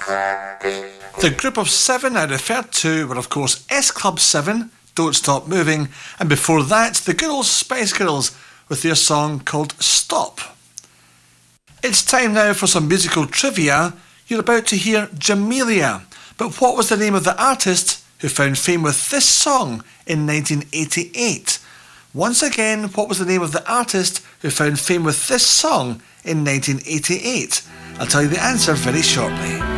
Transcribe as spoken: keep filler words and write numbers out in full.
The group of seven I referred to were of course S Club seven, Don't Stop Moving, and before that the good old Spice Girls with their song called Stop. It's time now for some musical trivia. You're about to hear Jamelia, but what was the name of the artist who found fame with this song in nineteen eighty-eight? Once again, what was the name of the artist who found fame with this song in nineteen eighty-eight? I'll tell you the answer very shortly.